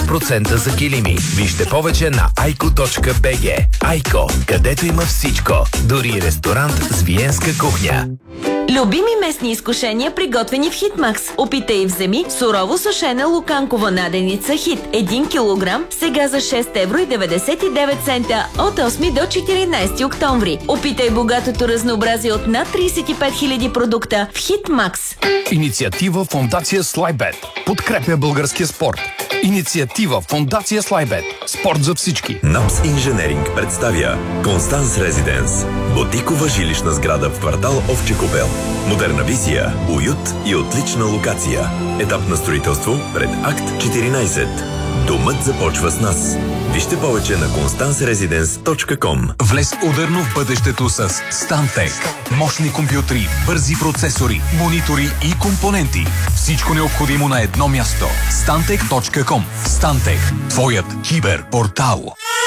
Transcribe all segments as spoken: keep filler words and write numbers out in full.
процента за килими. Вижте повече на айко точка би джи. Айко, където има всичко. Дори ресторант с виенска кухня. Любими местни изкушения, приготвени в Хитмакс. Опитай и вземи сурово сушена луканкова наденица Хит един килограм, сега за шест евро и деветдесет и девет цента от осми до четиринайсети октомври. Опитай богатото разнообразие от над трийсет и пет хиляди продукта в Хитмакс. Инициатива Фондация Слайбет подкрепя българския спорт. Инициатива Фондация Слайбет. Спорт за всички. НАПС Инженеринг представя Констанс Резиденс. Ботикова жилищна сграда в квартал Овче купел. Модерна визия, уют и отлична локация. Етап на строителство пред Акт четиринайсет. Домът започва с нас. Вижте повече на констанс резиденс точка ком. Влез ударно в бъдещето с Stantec. Мощни компютри, бързи процесори, монитори и компоненти. Всичко необходимо на едно място. Stantec точка ком. Stantec. Твоят киберпортал.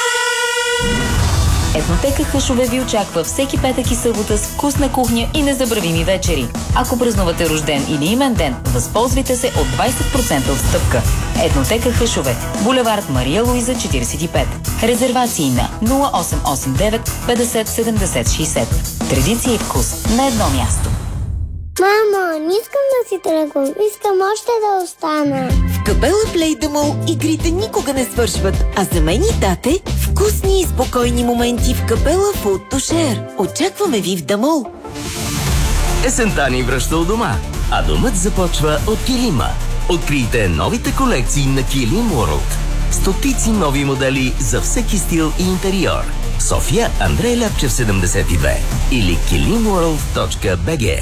Етнотека Хъшове ви очаква всеки петък и събота с вкусна кухня и незабравими вечери. Ако празнувате рожден или имен ден, възползвайте се от двайсет процента отстъпка. Етнотека Хъшове, булевард Мария Луиза четирийсет и пет. Резервации на нула осем осем девет петдесет седемдесет шейсет. Традиция и вкус на едно място. Мамо, не искам да си тръгвам. Искам още да остана. В Капела Плей да Мол игрите никога не свършват, а за мен и тате вкусни и спокойни моменти в Капела Food to Share. Очакваме ви в Дамол. Есента ни връща у дома, а домът започва от килима. Открийте новите колекции на Килим World. Стотици нови модели за всеки стил и интериор. София, Андрей Ляпчев седемдесет и две или килим ворлд точка би джи.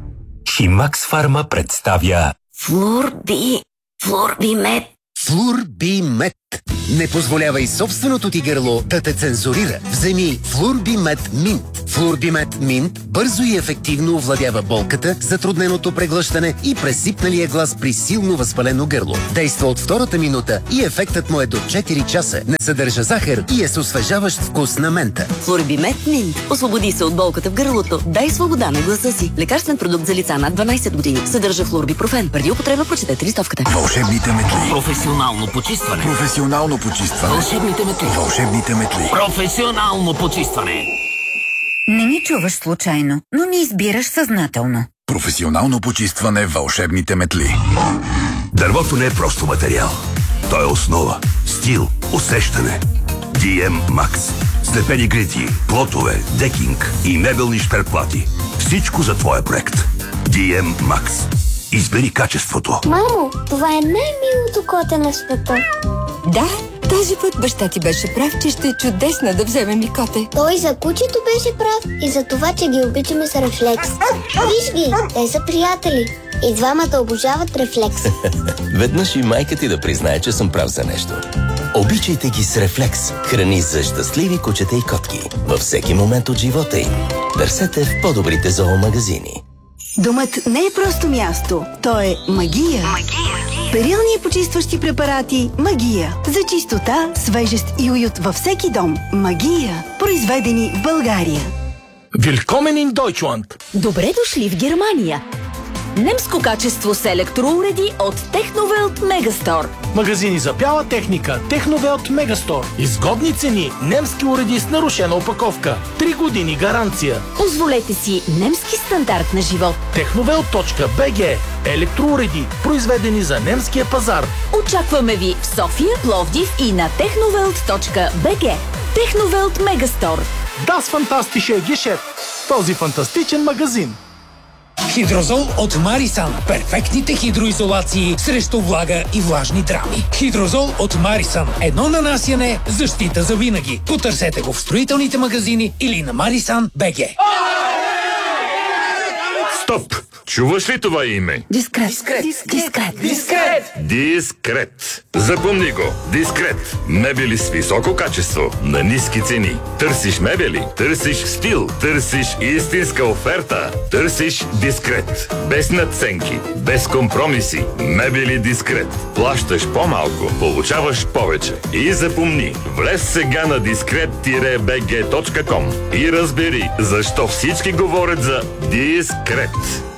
Химакс Фарма представя Флурби, Флурби мед. Флурби мед. Не позволявай собственото ти гърло да те цензурира. Вземи Флурби мед Минт. Флурби мед Минт бързо и ефективно овладява болката, затрудненото преглъщане и пресипналия глас при силно възпалено гърло. Действа от втората минута и ефектът му е до четири часа. Не съдържа захар и е с освежаващ вкус на мента. Флурби мед Минт. Освободи се от болката в гърлото. Дай свобода на гласа си. Лекарствен продукт за лица над дванайсет години. Съдържа флурбипрофен. Преди употреба прочетете листовката. Вълшебните метли. Професионално почистване. Професионално почистване. Вълшебните метли. Вълшебните метли. Професионално почистване. Не ни чуваш случайно, но ни избираш съзнателно. Професионално почистване. Вълшебните метли. Дървото не е просто материал. То е основа, стил, усещане. ди ем Max. Слепени грити, плотове, декинг и мебелни шперплати. Всичко за твоя проект. ди ем Max. Избери качеството. Мамо, това е най-милото коте на света. Да, този път баща ти беше прав, че ще е чудесно да вземем и коте. Той за кучето беше прав и за това, че ги обичаме с Рефлекс. Виж ги, те са приятели. И двамата обожават Рефлекс. Веднъж и майка ти да признае, че съм прав за нещо. Обичайте ги с Рефлекс. Храни за щастливи кучета и котки. Във всеки момент от живота им. Търсете в по-добрите зоомагазини. Домът не е просто място. То е магия. Магия. Перилни и почистващи препарати Магия. За чистота, свежест и уют във всеки дом. Магия. Произведени в България. Willkommen in Deutschland. Добре дошли в Германия. Немско качество с електроуреди от Техновелт Мегастор. Магазини за бяла техника Техновелт Мегастор. Изгодни цени, немски уреди с нарушена опаковка. Три години гаранция. Позволете си немски стандарт на живот. техновелт точка би джи. Електроуреди, произведени за немския пазар. Очакваме ви в София, Пловдив и на техновелт точка би джи. Техновелт Мегастор. Das fantastische Geschäft. Този фантастичен магазин. Хидрозол от Марисан. Перфектните хидроизолации срещу влага и влажни драми. Хидрозол от Марисан. Едно нанасяне, защита за винаги. Потърсете го в строителните магазини или на марисан точка би джи. Стоп! Чуваш ли това име? Дискрет. Дискрет. Дискрет. Дискрет. Дискрет. Запомни го. Дискрет. Мебели с високо качество на ниски цени. Търсиш мебели, търсиш стил, търсиш истинска оферта. Търсиш Дискрет. Без надценки, без компромиси. Мебели Дискрет. Плащаш по-малко, получаваш повече. И запомни, влез сега на дискрет би джи точка ком и разбери защо всички говорят за Дискрет.